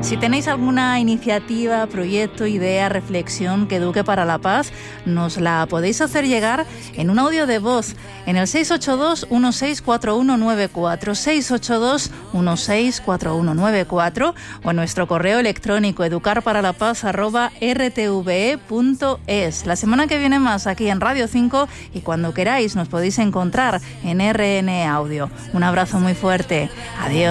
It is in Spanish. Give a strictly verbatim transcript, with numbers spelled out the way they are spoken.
Si tenéis alguna iniciativa, proyecto, idea, reflexión que eduque para la paz, nos la podéis hacer llegar en un audio de voz en el seis ocho dos, uno seis cuatro uno nueve cuatro, seis ocho dos, uno seis cuatro uno nueve cuatro o en nuestro correo electrónico educarparalapaz arroba r t v e punto es. La semana que viene más aquí en Radio cinco y cuando queráis nos podéis encontrar en R N Audio. Un abrazo muy fuerte. Adiós.